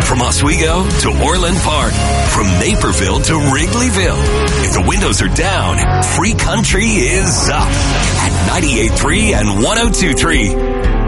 From Oswego to Orland Park, from Naperville to Wrigleyville. If the windows are down, Free Country is up at 98.3 and 102.3.